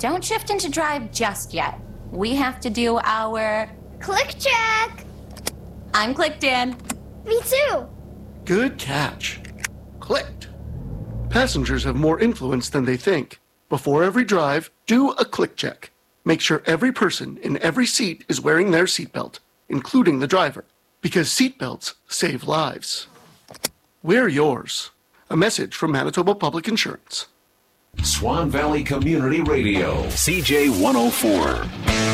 don't shift into drive just yet. We have to do our... Click check! I'm clicked in. Me too! Good catch. Clicked. Passengers have more influence than they think. Before every drive, do a click check. Make sure every person in every seat is wearing their seatbelt, including the driver, because seatbelts save lives. Wear yours. A message from Manitoba Public Insurance. Swan Valley Community Radio, CJ 104.